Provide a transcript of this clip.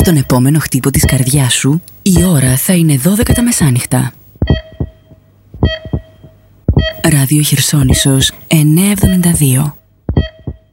τον επόμενο χτύπο της καρδιάς σου, η ώρα θα είναι 12 τα μεσάνυχτα. Ράδιο Χερσόνησος 972.